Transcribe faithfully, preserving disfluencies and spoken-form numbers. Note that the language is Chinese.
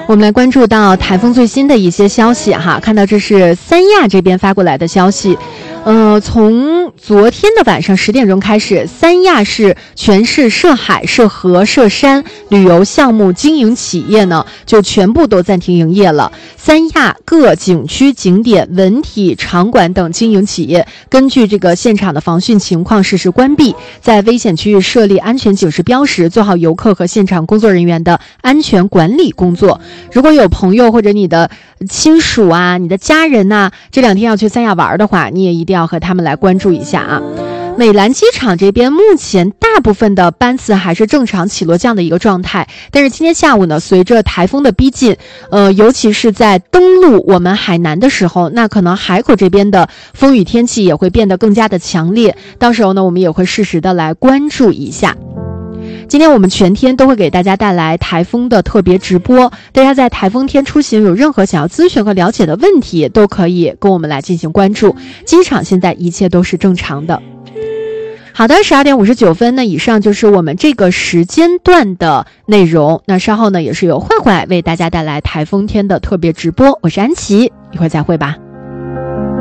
我们来关注到台风最新的一些消息哈，看到这是三亚这边发过来的消息。呃，从昨天的晚上十点钟开始，三亚市全市涉海、涉河、涉山旅游项目经营企业呢，就全部都暂停营业了。三亚各景区、景点、文体、场馆等经营企业，根据这个现场的防汛情况实时关闭，在危险区域设立安全警示标识，做好游客和现场工作人员的安全管理工作。如果有朋友或者你的亲属啊、你的家人呐、啊，这两天要去三亚玩的话，你也一定要和他们来关注一下啊。美兰机场这边目前大部分的班次还是正常起落降的一个状态，但是今天下午呢，随着台风的逼近，呃，尤其是在登陆我们海南的时候，那可能海口这边的风雨天气也会变得更加的强烈，到时候呢，我们也会适时的来关注一下。今天我们全天都会给大家带来台风的特别直播，大家在台风天出行有任何想要咨询和了解的问题，都可以跟我们来进行关注。机场现在一切都是正常的。好的，十二点五十九分，那以上就是我们这个时间段的内容。那稍后呢，也是由坏坏为大家带来台风天的特别直播。我是安琪，一会儿再会吧。